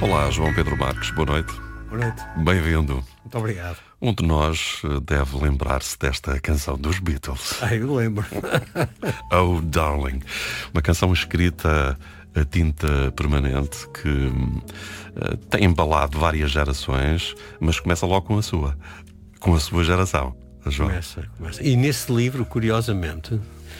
Olá, João Pedro Marques, boa noite. Boa noite. Bem-vindo. Muito obrigado. Um de nós deve lembrar-se desta canção dos Beatles. Eu lembro. Oh, Darling. Uma canção escrita a tinta permanente que tem embalado várias gerações, mas começa logo com a sua geração, João. Começa. E nesse livro, curiosamente,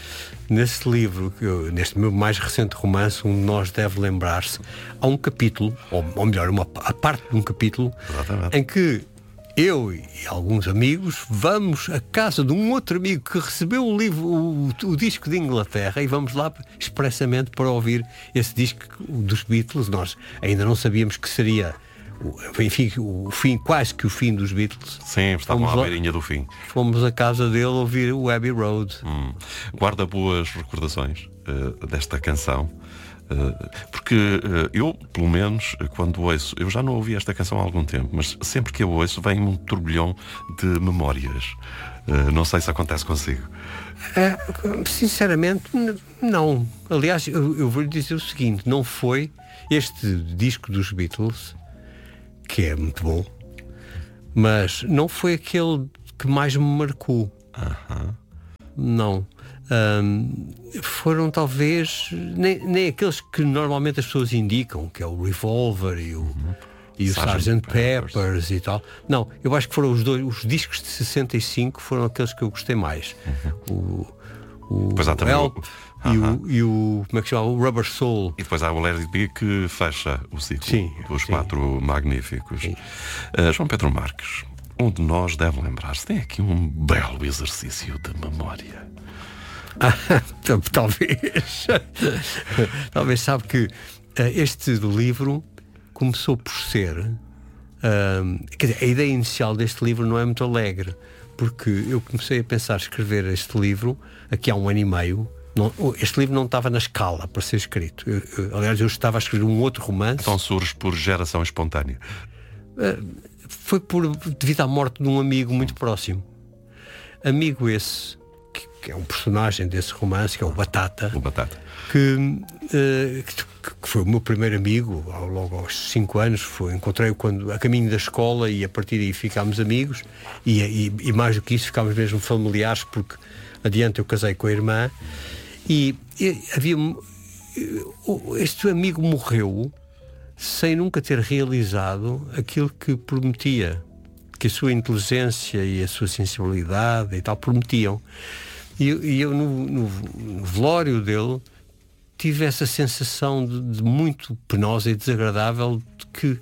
neste meu mais recente romance, Um de Nós Deve Lembrar-se, há um capítulo, ou melhor, a parte de um capítulo, Exatamente, em que eu e alguns amigos vamos à casa de um outro amigo que recebeu o livro, o disco de Inglaterra, e vamos lá expressamente para ouvir esse disco dos Beatles. Nós ainda não sabíamos que seria, enfim, quase que o fim dos Beatles. Sim, estavam à beirinha do fim. Fomos à casa dele ouvir o Abbey Road. Guarda boas recordações desta canção. Porque eu, pelo menos, quando ouço, eu já não ouvi esta canção há algum tempo, mas sempre que eu ouço vem um turbilhão de memórias. Não sei se acontece consigo. Sinceramente, não. Aliás, eu vou lhe dizer o seguinte: não foi este disco dos Beatles, que é muito bom, mas não foi aquele que mais me marcou. Não. Foram talvez nem aqueles que normalmente as pessoas indicam, que é o Revolver e o Sgt. Peppers e tal. Não, eu acho que foram os discos de 65 foram aqueles que eu gostei mais. Pois há também Help e o como é que se chama? O Rubber Soul. E depois há o Let It Be, que fecha o ciclo dos quatro magníficos. João Pedro Marques, um de nós deve lembrar-se. Tem aqui um belo exercício de memória. Talvez sabe que este livro começou por ser quer dizer, a ideia inicial deste livro não é muito alegre, porque eu comecei a pensar escrever este livro aqui há 1 ano e meio. Este livro não estava na escala para ser escrito. Aliás, eu estava a escrever um outro romance. Então surge por geração espontânea. Foi devido à morte de um amigo muito próximo. Amigo esse que é um personagem desse romance, que é o Batata. O Batata. Que foi o meu primeiro amigo, logo aos 5 anos. Encontrei-o a caminho da escola, e a partir daí ficámos amigos. E mais do que isso, ficámos mesmo familiares, porque adiante eu casei com a irmã. E havia... Este amigo morreu sem nunca ter realizado aquilo que prometia, que a sua inteligência e a sua sensibilidade e tal prometiam. E eu no velório dele tive essa sensação de muito penosa e desagradável, de que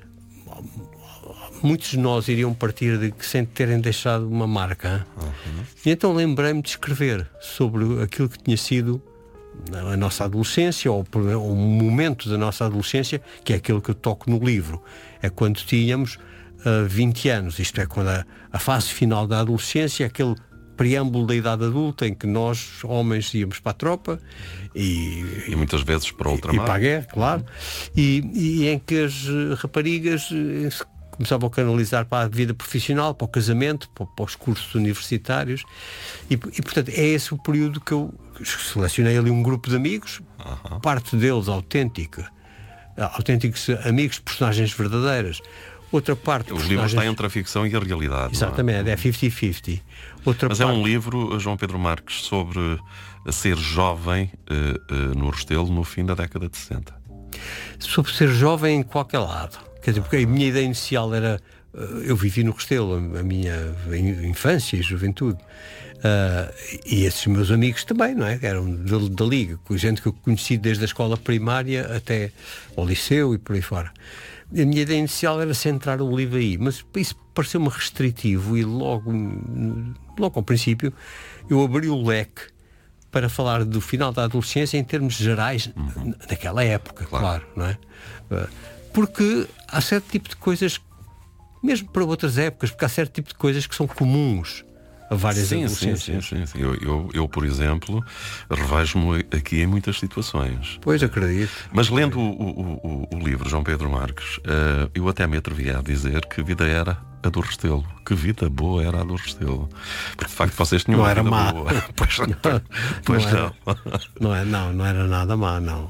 muitos de nós iriam partir sem terem deixado uma marca. E então lembrei-me de escrever sobre aquilo que tinha sido a nossa adolescência, ou um momento da nossa adolescência, que é aquilo que eu toco no livro. É quando tínhamos 20 anos, isto é, quando a fase final da adolescência, aquele preâmbulo da idade adulta, em que nós, homens, íamos para a tropa e muitas vezes para o ultramar. E para a guerra, claro. E em que as raparigas começavam a canalizar para a vida profissional, para o casamento, para os cursos universitários. E portanto, é esse o período que eu selecionei ali um grupo de amigos, parte deles autênticos amigos de personagens verdadeiras. Outra parte... O livro está entre a ficção e a realidade. Exatamente, é 50-50. Mas é um livro, João Pedro Marques, sobre ser jovem no Restelo no fim da década de 60. Sobre ser jovem em qualquer lado. Quer dizer, porque a minha ideia inicial era... eu vivi no Restelo a minha infância e juventude. E esses meus amigos também, não é? Eram da Liga, com gente que eu conheci desde a escola primária até ao liceu e por aí fora. A minha ideia inicial era centrar o livro aí, mas isso pareceu-me restritivo, e logo ao princípio eu abri o leque para falar do final da adolescência em termos gerais, naquela época, claro, não é? Porque há certo tipo de coisas, mesmo para outras épocas, porque há certo tipo de coisas que são comuns a várias adolescências. Sim. Eu, por exemplo, revejo-me aqui em muitas situações. Pois, acredito. Mas lendo o livro, João Pedro Marques, eu até me atrevia a dizer que vida era a do Restelo. Que vida boa era a do Restelo. Porque de facto vocês tinham uma vida boa. Pois não. Não era nada má, não.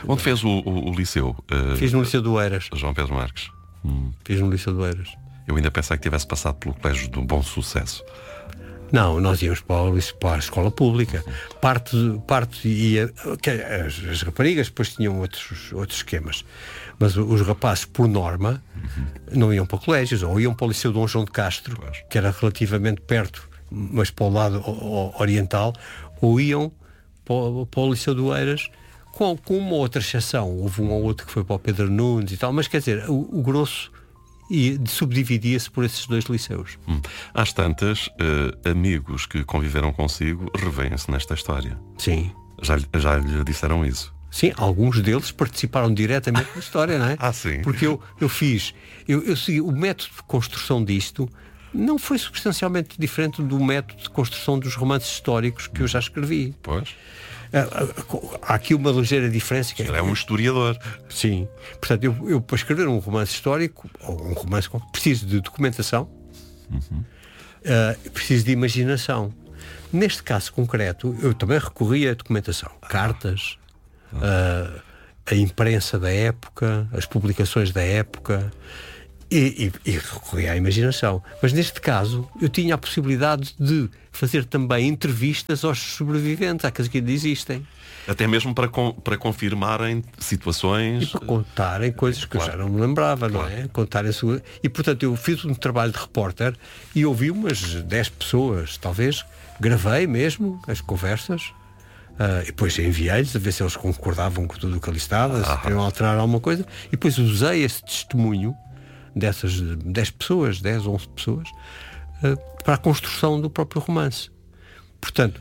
Onde fez o liceu? Fiz no Liceu do Eiras. João Pedro Marques. Fiz no Liceu do Eiras. Eu ainda pensei que tivesse passado pelo Colégio do Bom Sucesso. Não, nós íamos para a escola pública. Parte ia. As raparigas depois tinham outros esquemas. Mas os rapazes, por norma, não iam para colégios, ou iam para o Liceu Dom João de Castro, que era relativamente perto, mas para o lado oriental, ou iam para o Liceu do Eiras, com uma outra exceção. Houve um ou outro que foi para o Pedro Nunes e tal, mas quer dizer, o grosso subdividia-se por esses dois liceus. Às tantas, amigos que conviveram consigo revêem-se nesta história. Sim. Já lhe disseram isso? Sim, alguns deles participaram diretamente da história, não é? Sim. Porque eu segui o método de construção disto. Não foi substancialmente diferente do método de construção dos romances históricos que eu já escrevi. Pois. Há aqui uma ligeira diferença. Ele é um historiador. Sim. Portanto, eu para escrever um romance histórico, ou um romance, preciso de documentação, preciso de imaginação. Neste caso concreto, eu também recorri à documentação. Cartas, a imprensa da época, as publicações da época, e recorri à imaginação. Mas neste caso eu tinha a possibilidade de fazer também entrevistas aos sobreviventes, àqueles que ainda existem. Até mesmo para confirmarem situações. E para contarem coisas que eu já não me lembrava, não é? Contarem sobre... E portanto eu fiz um trabalho de repórter e ouvi umas 10 pessoas, talvez, gravei mesmo as conversas. E depois enviei-lhes a ver se eles concordavam com tudo o que ali estava, se queriam alterar alguma coisa, e depois usei esse testemunho dessas 10 pessoas, 10, 11 pessoas, para a construção do próprio romance. Portanto,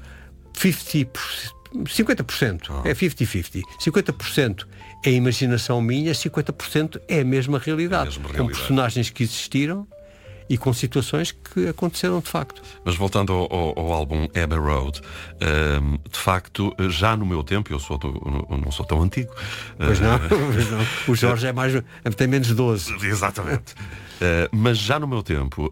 50% é 50-50. 50% é imaginação minha, 50% é a mesma realidade. Com personagens que existiram e com situações que aconteceram de facto. Mas voltando ao álbum Abbey Road, de facto, já no meu tempo, eu não sou tão antigo. Pois não. O Jorge tem menos 12. Exatamente. Mas já no meu tempo,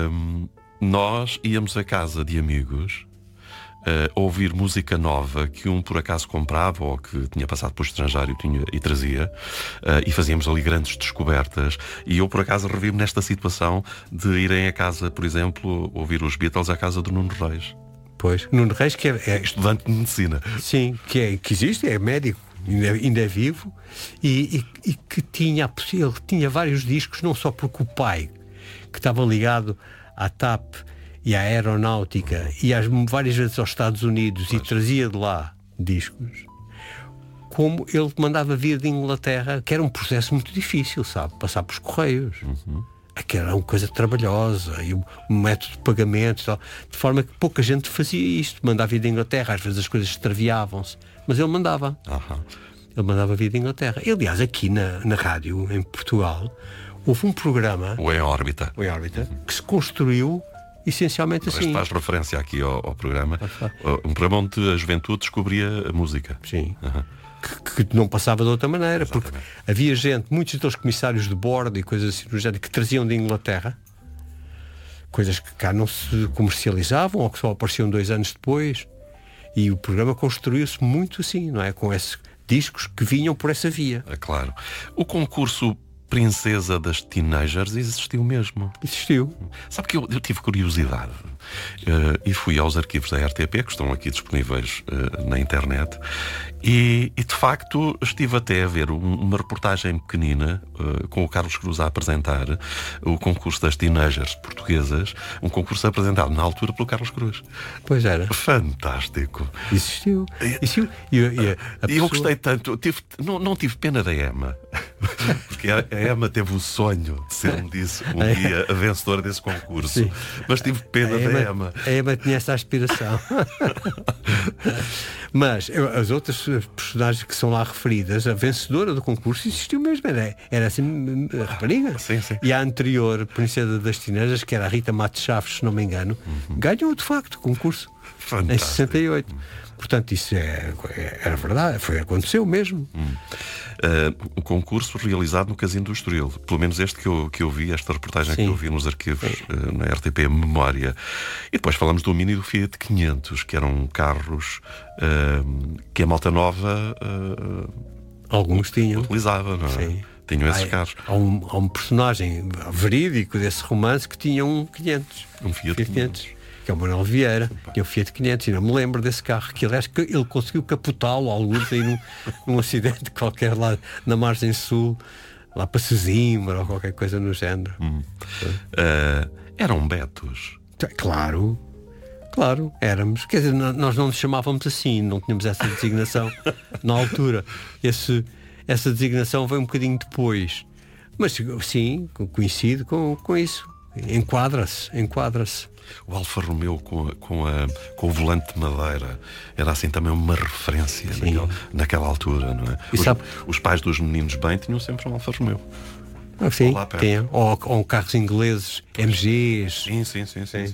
nós íamos à casa de amigos ouvir música nova que um por acaso comprava ou que tinha passado pelo estrangeiro e trazia, e fazíamos ali grandes descobertas. E eu por acaso revi-me nesta situação de irem a casa, por exemplo, ouvir os Beatles à casa do Nuno Reis. Pois, Nuno Reis, que é estudante de medicina. Sim, que existe, é médico, ainda é vivo, e que ele tinha vários discos, não só porque o pai, que estava ligado à TAP e à aeronáutica e várias vezes aos Estados Unidos e trazia de lá discos, como ele mandava vir de Inglaterra, que era um processo muito difícil, sabe? Passar pelos correios. Aquela era uma coisa trabalhosa e um método de pagamento e tal, de forma que pouca gente fazia isto. Mandava vir de Inglaterra, às vezes as coisas extraviavam-se, mas ele mandava. Ele mandava vir de Inglaterra. E, aliás, aqui na rádio, em Portugal, houve um programa, o Em Órbita, que se construiu essencialmente assim. Faz referência aqui ao programa. Um programa onde a juventude descobria a música. Sim. Que não passava de outra maneira. Exatamente. Porque havia gente, muitos dos comissários de bordo e coisas assim do género, que traziam de Inglaterra coisas que cá não se comercializavam ou que só apareciam 2 anos depois. E o programa construiu-se muito assim, não é? Com esses discos que vinham por essa via. É claro. O concurso Princesa das Teenagers existiu mesmo. Existiu. Sabe que eu tive curiosidade e fui aos arquivos da RTP, que estão aqui disponíveis na internet, e de facto estive até a ver uma reportagem pequenina com o Carlos Cruz a apresentar o concurso das Teenagers portuguesas, um concurso apresentado na altura pelo Carlos Cruz. Pois era. Fantástico. Existiu. E eu gostei tanto, não tive pena da Emma, porque a Emma teve o sonho de ser um dia a vencedora desse concurso. Sim. Mas tive pena da Emma. A Emma tinha essa aspiração. Mas as outras personagens que são lá referidas, a vencedora do concurso existiu mesmo. Era assim, a rapariga. Sim. E a anterior Princesa das Teenagers, que era a Rita Matos Chaves, se não me engano, ganhou de facto o concurso. Fantástico. Em 68. Portanto, isso era verdade, aconteceu mesmo. O concurso realizado no Casino do Estoril, pelo menos este que eu vi, esta reportagem. Sim. Que eu vi nos arquivos na RTP Memória. E depois falamos do Mini e do Fiat 500, que eram carros que a malta nova Alguns tinham. utilizava, não é? Sim. Tinham esses carros. Há um personagem verídico desse romance que tinha um 500. Um Fiat 500. Que é o Manuel Vieira. Tinha um Fiat 500 e não me lembro desse carro. Que aliás ele conseguiu capotá-lo alguns aí num acidente qualquer lá na margem sul, lá para Sesimbra ou qualquer coisa no género. Eram betos. Claro, éramos. Quer dizer, nós não nos chamávamos assim, não tínhamos essa designação na altura. Essa designação veio um bocadinho depois. Mas sim, coincide com isso. Enquadra-se. O Alfa Romeo com o volante de madeira era assim também uma referência naquela altura, não é? Os pais dos meninos bem tinham sempre um Alfa Romeo. Sim, tinha. Ou carros ingleses, MGs. Sim.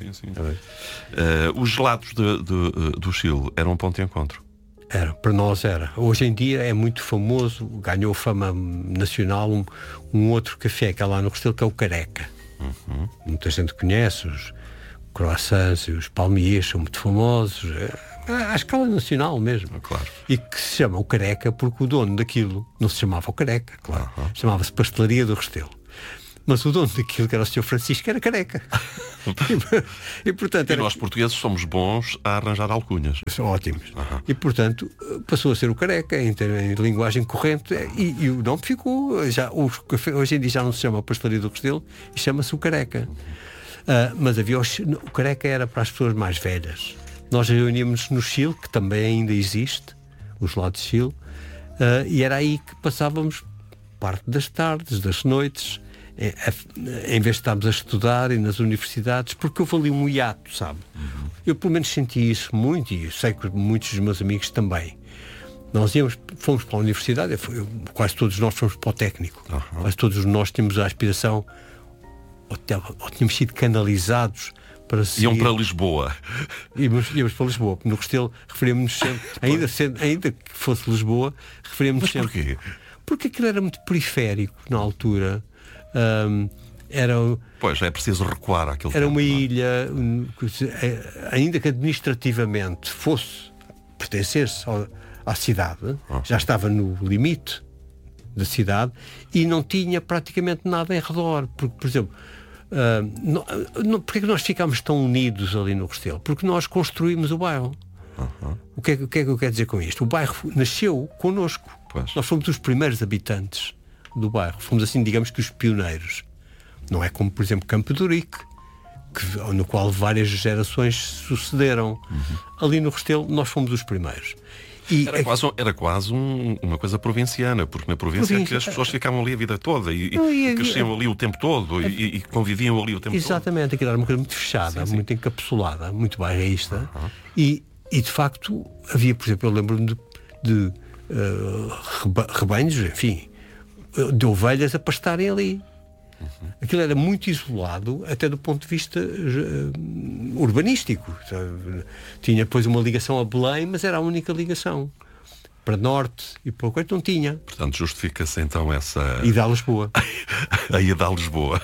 Os gelados do Chile eram um ponto de encontro. Para nós era. Hoje em dia é muito famoso, ganhou fama nacional um outro café que há lá no Restelo, que é o Careca. Muita gente conhece, os croissants e os palmiers são muito famosos, à escala nacional mesmo. Claro. E que se chama o Careca porque o dono daquilo não se chamava o Careca, claro. Chamava-se Pastelaria do Restelo. Mas o dono daquilo, que era o Sr. Francisco, era careca. E, portanto, nós portugueses somos bons a arranjar alcunhas. São ótimos. E, portanto, passou a ser o Careca em linguagem corrente e o nome ficou. Hoje em dia já não se chama Pastelaria do Restelo e chama-se o Careca. Mas o Careca era para as pessoas mais velhas. Nós reuníamos no Chile, que também ainda existe, o gelado de Chile, e era aí que passávamos parte das tardes, das noites, em vez de estarmos a estudar e nas universidades, porque houve ali um hiato, sabe? Eu pelo menos senti isso muito, e sei que muitos dos meus amigos também. Nós fomos para a universidade, quase todos nós fomos para o técnico. Quase todos nós tínhamos a aspiração, ou tínhamos sido canalizados para seguir. Iam para Lisboa. Íamos para Lisboa. No Restelo referíamos-nos sempre, ainda que fosse Lisboa, referíamos-nos sempre. Porquê? Porque aquilo era muito periférico na altura. Pois, é preciso recuar àquele Era tempo, uma ilha, ainda que administrativamente pertencesse à cidade, já estava no limite da cidade e não tinha praticamente nada em redor. Porque, por exemplo, porque é que nós ficámos tão unidos ali no Restelo? Porque nós construímos o bairro. O que é que eu quero dizer com isto? O bairro nasceu connosco. Pois. Nós fomos os primeiros habitantes do bairro. Fomos assim, digamos que os pioneiros. Não é como, por exemplo, Campo de Ourique, no qual várias gerações sucederam. Ali no Restelo nós fomos os primeiros. Era quase uma coisa provinciana, porque na província é que as pessoas ficavam ali a vida toda e cresciam ali o tempo todo e conviviam ali o tempo todo. Exatamente, aquilo era uma coisa muito fechada, muito encapsulada, muito bairrista. E de facto havia, por exemplo, eu lembro-me de rebanhos, enfim, de ovelhas a pastarem ali. Aquilo era muito isolado, até do ponto de vista urbanístico. Tinha depois uma ligação a Belém, mas era a única ligação. Para norte e para o coisa não tinha. Portanto, justifica-se então essa... Ida a Lisboa. A ida a Lisboa.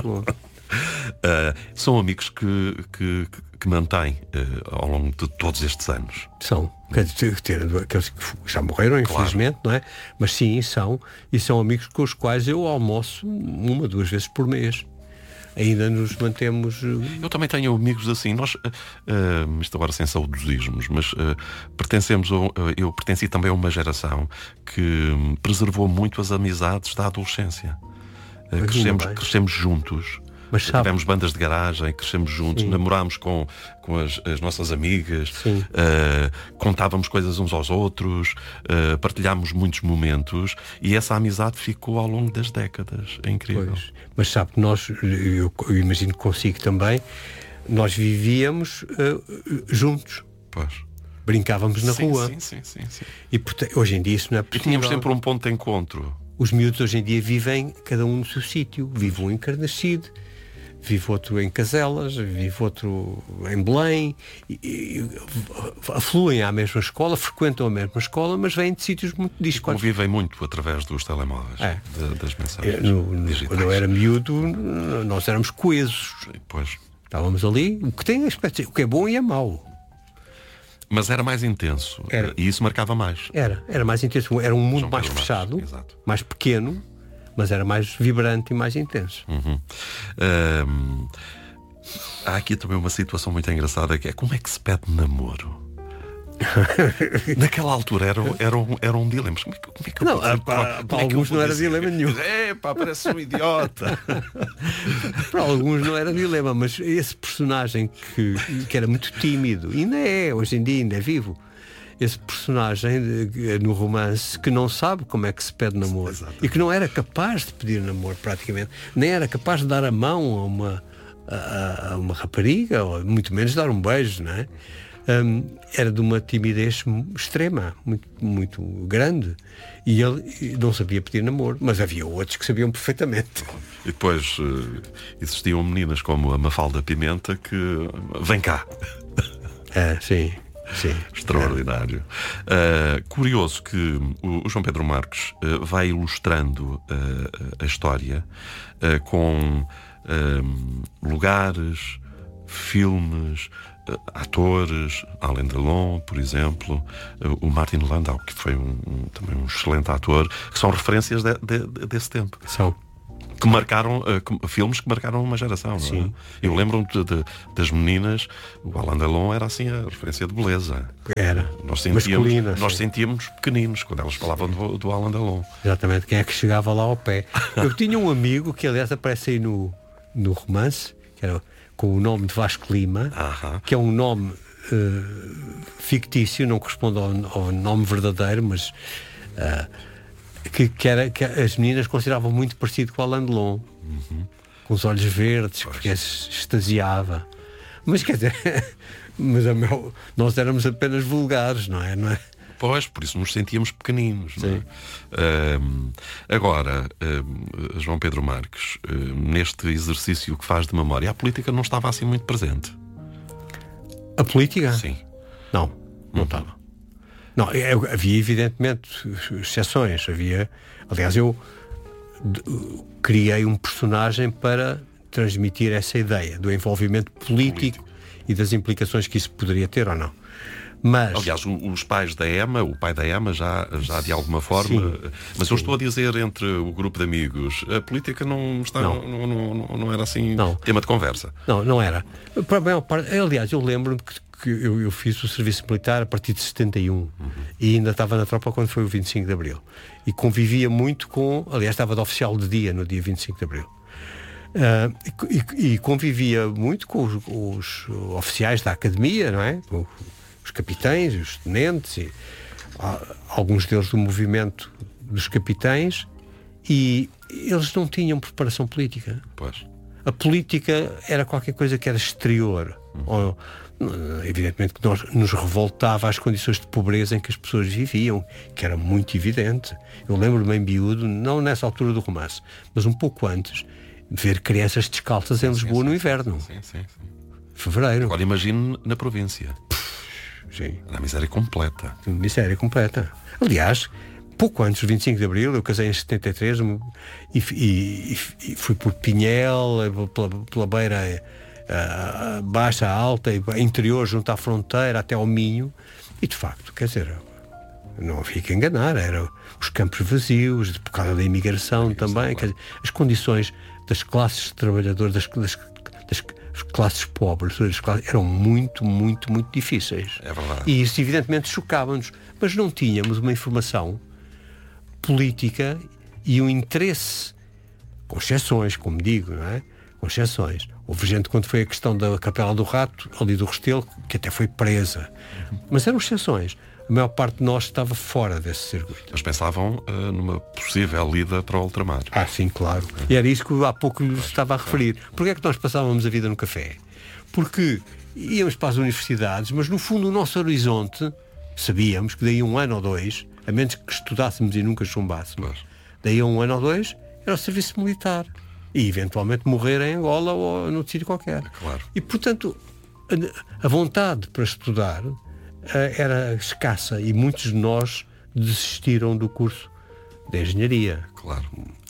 São amigos que mantêm ao longo de todos estes anos. São. Quer dizer, aqueles que já morreram, infelizmente, não é? Mas sim, são. E são amigos com os quais eu almoço 1, 2 vezes por mês. Ainda nos mantemos... Eu também tenho amigos assim. Nós, isto agora sem saudosismos, mas eu pertenci também a uma geração que preservou muito as amizades da adolescência. Crescemos juntos. Mas tivemos bandas de garagem, crescemos juntos, namorámos com as nossas amigas, contávamos coisas uns aos outros, partilhámos muitos momentos e essa amizade ficou ao longo das décadas. É incrível. Pois. Mas sabe que eu imagino que consigo também, nós vivíamos juntos. Pois. Brincávamos na rua. Sim. E hoje em dia isso não é possível. E tínhamos sempre um ponto de encontro. Os miúdos hoje em dia vivem cada um no seu sítio. Vive um em Carnaxide, vive outro em Caselas, vive outro em Belém, afluem à mesma escola, frequentam a mesma escola, mas vêm de sítios muito distintos. Convivem muito através dos telemóveis, das mensagens digitais. Quando eu era miúdo, nós éramos coesos. Pois. Estávamos ali, o que tem aspecto, o que é bom e é mau. Mas era mais intenso. Era. E isso marcava mais. Era mais intenso. Era um mundo João mais Pedro fechado, Marques, exato. mais pequeno, mas era mais vibrante e mais intenso. Há aqui também uma situação muito engraçada, que é como é que se pede namoro? Naquela altura era um dilema. Mas como é que eu Não, posso dizer? para alguns não era dilema nenhum. Parece um idiota. Para alguns não era dilema, mas esse personagem que era muito tímido, ainda é, hoje em dia ainda é vivo. Esse personagem no romance que não sabe como é que se pede namoro. Exato. E que não era capaz de pedir namoro praticamente, nem era capaz de dar a mão a uma rapariga, ou muito menos dar um beijo, não é? Era de uma timidez extrema, muito, muito grande, e ele não sabia pedir namoro, mas havia outros que sabiam perfeitamente. E depois existiam meninas como a Mafalda Pimenta que vem cá. Sim. Extraordinário. Curioso que o João Pedro Marques vai ilustrando a história com lugares, filmes, atores, Alain Delon, por exemplo, o Martin Landau, que foi também um excelente ator, que são referências desse tempo. São. Que marcaram filmes que marcaram uma geração. Sim. Não é? Eu lembro-me das meninas. O Alain Delon era assim a referência de beleza. Era. Nós Sim. sentíamos pequeninos quando elas falavam do Alain Delon. Exatamente, quem é que chegava lá ao pé. Eu tinha um amigo que, aliás, aparece aí no romance, que era com o nome de Vasco Lima, que é um nome fictício, não corresponde ao nome verdadeiro, mas que as meninas consideravam muito parecido com o Alain Delon, com os olhos verdes, porque se extasiava. Mas quer dizer, nós éramos apenas vulgares, não é? Pois, por isso nos sentíamos pequeninos. Não é? Agora, João Pedro Marques, neste exercício que faz de memória, a política não estava assim muito presente. A política? Sim. Não estava. Não, havia evidentemente exceções. Aliás, eu criei um personagem para transmitir essa ideia do envolvimento político e das implicações que isso poderia ter ou não. Mas, aliás, os pais da Emma, o pai da Emma já de alguma forma. Sim, mas eu estou a dizer, entre o grupo de amigos, a política não era assim tema de conversa. Não era. Para a maior parte, aliás, eu lembro-me que eu fiz o serviço militar a partir de 71 e ainda estava na tropa quando foi o 25 de Abril. E convivia muito aliás, estava de oficial de dia no dia 25 de Abril. E convivia muito com os oficiais da academia, não é? Os capitães, os tenentes, e alguns deles do movimento dos capitães, e eles não tinham preparação política. Pois. A política era qualquer coisa que era exterior. Evidentemente que nos revoltava às condições de pobreza em que as pessoas viviam, que era muito evidente. Eu lembro-me em miúdo, não nessa altura do romance, mas um pouco antes, ver crianças descalças em Lisboa no inverno. Sim. Fevereiro. Agora imagine na província. Sim. Na miséria completa. Miséria completa. Aliás, pouco antes do 25 de Abril, eu casei em 73 e fui por Pinhel, pela beira baixa, alta, interior, junto à fronteira, até ao Minho, e de facto, quer dizer, não havia que enganar, eram os campos vazios, por causa da imigração também, quer dizer, as condições das classes trabalhadoras, das classes pobres, eram muito, muito, muito difíceis. É verdade. E isso evidentemente chocava-nos, mas não tínhamos uma informação política e um interesse, com exceções, como digo, não é? Com exceções. Houve gente, quando foi a questão da Capela do Rato, ali do Restelo, que até foi presa. Mas eram exceções. A maior parte de nós estava fora desse circuito. Mas pensavam numa possível ida para o ultramar. Sim, claro. E era isso que há pouco lhe estava a referir. Porquê é que nós passávamos a vida no café? Porque íamos para as universidades, mas no fundo o nosso horizonte, sabíamos que daí a 1 ano ou 2, a menos que estudássemos e nunca chumbássemos, daí a 1 ano ou 2, era o serviço militar. E eventualmente morrer em Angola ou num sítio qualquer. Claro. E portanto, a vontade para estudar era escassa e muitos de nós desistiram do curso de engenharia. Claro.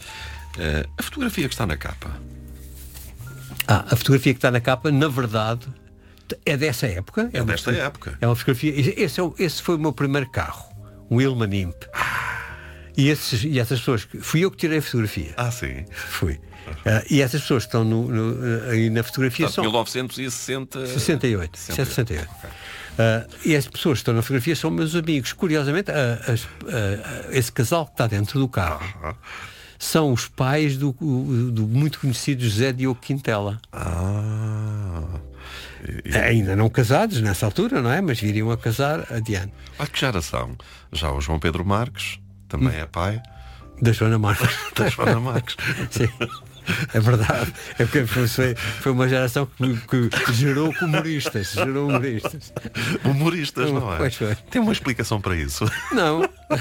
A fotografia que está na capa. A fotografia que está na capa, na verdade, É dessa época. É desta época. É uma fotografia. Esse foi o meu primeiro carro, um Hillman Imp. E essas pessoas, fui eu que tirei a fotografia. Sim. Fui. E essas pessoas que estão aí na fotografia são 1960... 68. 68. Okay. E as pessoas que estão na fotografia são meus amigos. Curiosamente, esse casal que está dentro do carro são os pais do muito conhecido José Diogo Quintela. Ainda não casados nessa altura, não é? Mas viriam a casar adiante. Que geração? Já o João Pedro Marques também é pai da Joana Marques. Da Joana Marques. Sim. É verdade. É porque foi uma geração que gerou humoristas. Humoristas, não é? Pois foi. Tem uma explicação para isso? Não.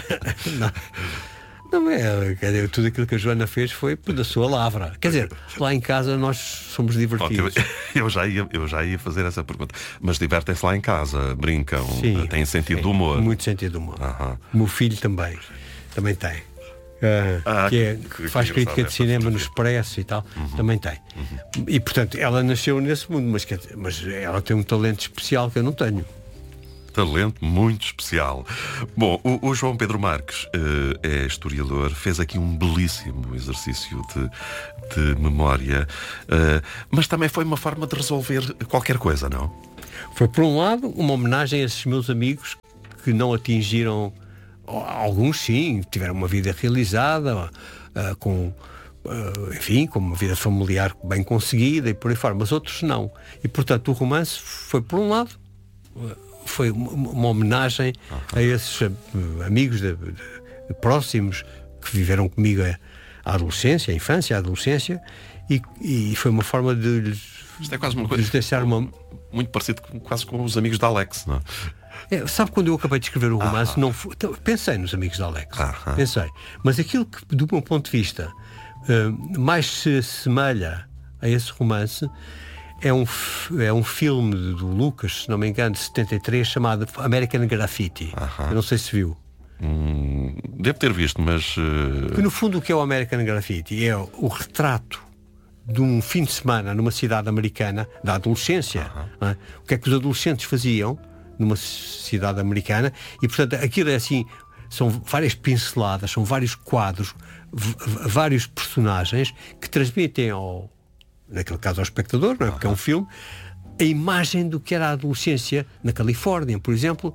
Não é. Quer dizer, tudo aquilo que a Joana fez foi da sua lavra. Quer dizer, lá em casa nós somos divertidos. Eu já ia fazer essa pergunta. Mas divertem-se lá em casa, brincam, sim, têm sentido de humor. Muito sentido de humor. O meu filho também tem. Que faz crítica de cinema no Expresso e tal, também tem. E portanto ela nasceu nesse mundo, mas ela tem um talento especial que eu não tenho. Talento muito especial. Bom, o João Pedro Marques é historiador, fez aqui um belíssimo exercício de memória, mas também foi uma forma de resolver qualquer coisa, não? Foi, por um lado, uma homenagem a esses meus amigos que não atingiram. Alguns sim, tiveram uma vida realizada, com uma vida familiar bem conseguida e por aí fora, mas outros não. E portanto o romance foi, por um lado, foi uma homenagem a esses amigos próximos que viveram comigo a adolescência, a infância, a adolescência, e foi uma forma de isto é quase uma coisa deixar muito parecido quase com os amigos da Alex, não é? Sabe, quando eu acabei de escrever o romance, pensei nos amigos da Alex. Pensei. Mas aquilo que, do meu ponto de vista, mais se assemelha a esse romance é um filme do Lucas, se não me engano, de 73, chamado American Graffiti. Eu não sei se viu. Devo ter visto, mas... Porque, no fundo, o que é o American Graffiti é o retrato de um fim de semana numa cidade americana, da adolescência. Não é? O que é que os adolescentes faziam numa cidade americana, e portanto aquilo é assim, são várias pinceladas, são vários quadros, vários personagens que transmitem naquele caso ao espectador, não é? Porque é um filme, a imagem do que era a adolescência na Califórnia, por exemplo,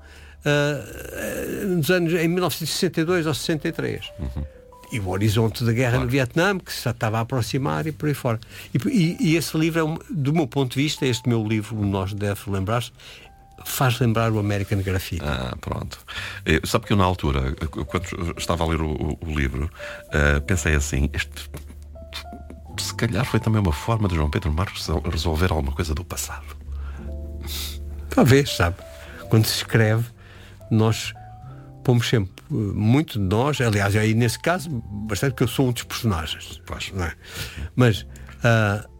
em 1962 ou 63. E o horizonte da guerra no Vietnã, que se estava a aproximar e por aí fora. E esse livro do meu ponto de vista, este meu livro, Nós Deve Lembrar-se, faz lembrar o American Graffiti. Pronto. Sabe que eu, na altura, quando estava a ler o livro, pensei assim, se calhar foi também uma forma de João Pedro Marques resolver alguma coisa do passado. Talvez, sabe? Quando se escreve, nós pomos sempre muito de nós, aliás, aí nesse caso, bastante, que eu sou um dos personagens. Não é? Mas